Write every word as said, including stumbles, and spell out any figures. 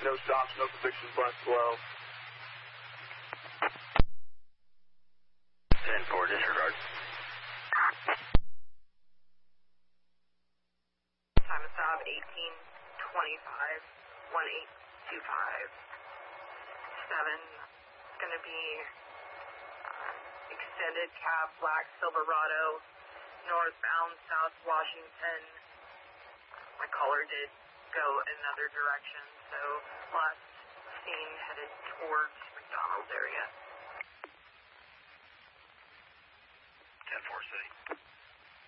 no stops, no convictions, black twelve. ten four, disregard. Time of stop eighteen twenty-five, one eight two five. seven, it's going to be uh, extended cab, black Silverado, northbound South Washington. My caller did go another direction, so last seen headed towards McDonald's area. ten four, City.